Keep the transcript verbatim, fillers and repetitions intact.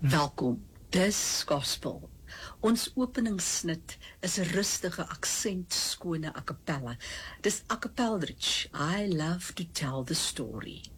Welkom, dis Gospel. Ons openingssnit is 'n rustige aksentskone a cappella. Dis a cappella, I love to tell the story.